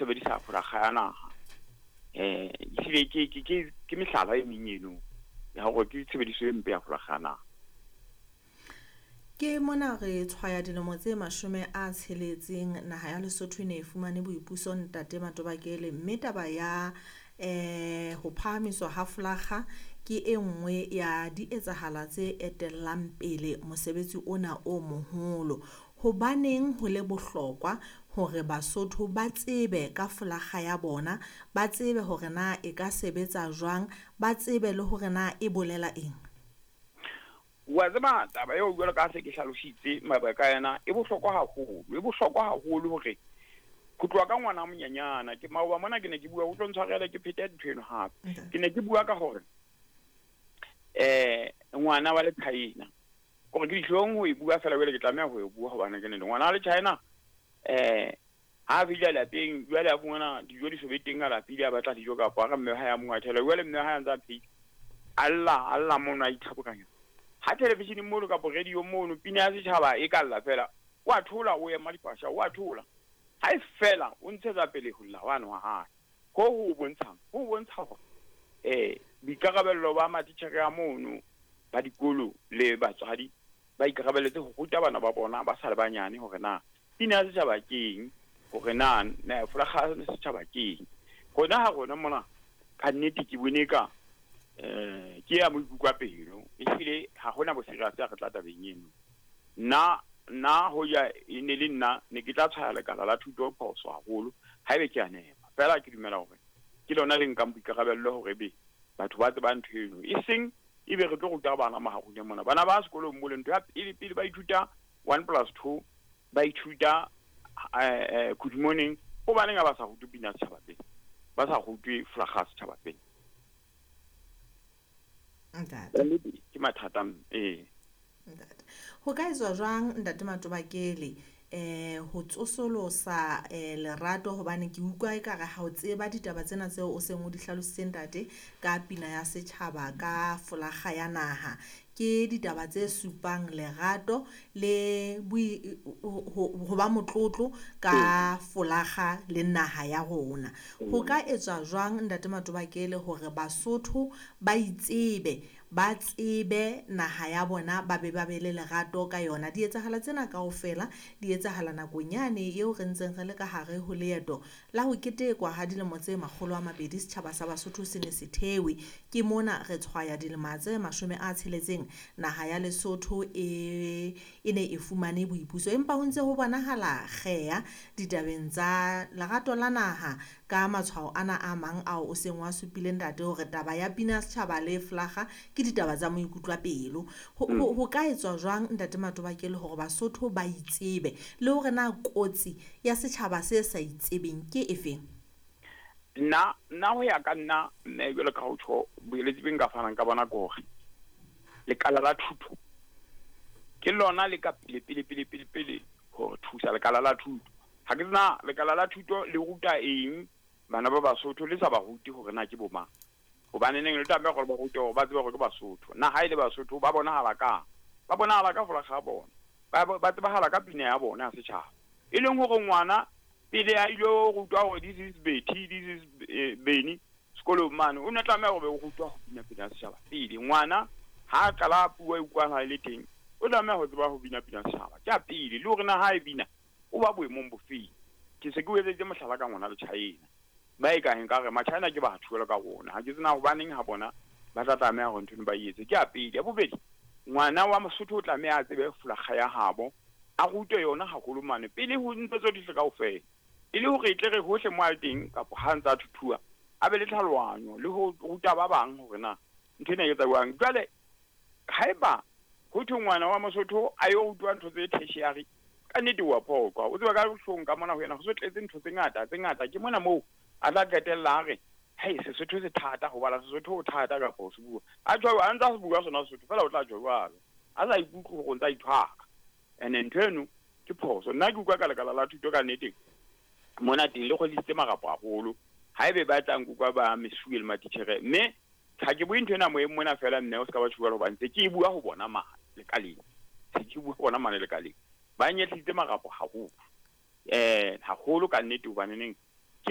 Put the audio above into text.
sebedisa folaga ya naga ehlile ke mehlala e meng eno ya hore ke tshebediso e mpe ya folaga ya naga. Ke mona re tshwaya dilemo tse 60 naha ya Lesotho ne e fumane boipuso Ntate Matobakele, mme taba ya ho phahamiswa ha folaga ke e nngwe ya di etsahala tse etellang pele mosebetsi ona o moholo. Hobaneng ho le bohlokwa hore Basotho ba tsebe ka folaga ya bona, ba tsebe hore na e ka sebetsa jwang, ba tsebe le hore na e bolela eng? Wa tseba taba eo jwalo ka se ke hlalositse mabaka yana e bohlokwa haholo hore go tloa ka ngwana monyanyana ke maoba mona ke ne ke bua o tlo ntshwarela ke pheta dithweno hape. Ke ne ke bua ka hore ngwana wa le China gore ke dihlong ho e bua fela jwale ke tlameha ho e bua hobane ke ne ngwana wa le China ha vile lapeng jwale a bungana dijo di sobeteng a lapile a batla dijo ka pa ka mme ha ya mo athela jwale mme ha ya ntsa phedi alla mona ithabokanya ha television mo ka radio mo pina ya setjhaba e ka lla fela wa thola o ema dipasha wa thola ha e fela o ntshetsa pele ho lla wana wa ha ho bontsha bikarabello ba matitjhere ya mono ba dikolo le batswadi ba ikarabelletse ho ruta bana ba bona ba sa le banyane hore na pina ya setjhaba keng, hore na folaga ya setjhaba keng. Gona ha gona mona ka nnete ke bone ka ke ya moikukwa pelo ehlile ha gona bo serious ya re tla tabeng eno. Na ho ya ene le nna ne ke tla tshaya lekala la thuto phoso haholo ha ebe ke a nema fela ke dumela hore ke lona le nka boikarabello hore be batho ba tseba ntho eno e seng ebe re tlo ruta bana mahareng mona bana ba sekolong mo le ntho ya pele ba ithuta 1+2 ba ithuta good morning go bana ga ba sa rutu pina setjhaba pele ba sa rutwe folaga setjhaba pele. Ke mathata Ntate ho ka etswa jwang Ntate Matobakele ho tsosolosa lerato hobane ke utlwa ekare ha o tseba ditaba tsena tseo o seng o di hlalositse Ntate ka pina ya setjhaba ka folaga ya naha ke ditaba tse supang lerato le ho ba motlotlo ka folaga le naha ya rona. Ho ka etswa jwang Ntate Matobakele hore Basotho ba itsebe ba tsebe naha ya bona ba be le lerato ka yona? Di etsahala tsena kaofela di etsahala nakong yane eo re ntseng re le ka hare ho leeto la ho ketekwa ha dilemo tse 200 setjhaba sa Basotho se ne se thewe. Ke mona re tshwaya dilemo tse 60 naha ya Lesotho e ne e fumane boipuso, empa ho ntse ho bonahala kgea ditabeng tsa lerato la naha ka matshwao ana a mang ao o seng wa supile Ntate hore taba ya pina setjhaba le folaga ke ditaba tsa moikutlwa pelo. Ho ka etswa jwang Ntate Matobakele hore Basotho ba itsebe le hore na kotsi ya setjhaba se sa itsebeng ke efeng? Na ho ya ka nna mme jwale ka ho tsho boeletsi beng ka fanang ka bona gore lekala la thuto ke lona le ka pele ho thusa lekala la thuto. Ha ke tsena lekala la thuto le ruta eng bana ba Basotho le sa ba ruti hore na ke bo mang, hobane neng le tlameha gore ba rute hore ba tsebe hore ke Basotho. Na ha ile Basotho ba bonahala ka folaga bona ba tsebahala ka pina ya bona ya setjhaba e leng hore ngwana pele a ilo rutwa hore this is Betty, this is Beni sekolong mane o ne tlameha hore o rutwa ho pina ya setjhaba pele. Ngwana ha kala puo e utlwahala le teng o tlameha ho tseba ho bina setjhaba ka pele le hore na ha e bina o ba boemong bofeng. Ke se ke wetsetse mohlala ka ngwana le China ba e ka heng ka re ma China ke batho jwalo ka rona. Ha ke tsena ho baneng ha bona ba tla tlameha hore ntho ba etse ke a pele. Ya bobedi ngwana wa Mosotho o tlameha a tsebe folaga ya habo a rute yona haholo mane pele ho ntse tso di hleka ofela e le hore itle re hohle mo a teng kapo ha ntsa thuthuwa a be le tlhalwanyo le ho ruta ba bang hore na ntho ena e etsa jwang. Jwale haeba ho thwe ngwana wa Mosotho a yo rutwa ntho tse tertiary ka nnete wa phokwa o tseba ka hlong ka mona ho yena ho so tletse ntho tse ngata ke mona moo a tla qetella re hey Sesotho se thata ho bala Sesotho o thata ka ho se bua a tjwa a ntsa se bua sona Sesotho fela o tla tjwa jwalo a sa ikutlwe go ntsa ithwaka ene ntho eno ke phoso. Nna ke utlwa ka lekala la thuto ka nnete mona teng le kgodisitse marapo haholo ha ebe ba tlang ukwa ba mesuwe le matitjhere mme ha ke bue ntho ena moeng mona fela mme o ska ba tshwara ho ba ntse ke bua ho bona mane le kaleng ke bua bona mane le kaleng ba nyetlisitse marapo haholo haholo ka nnete ho baneng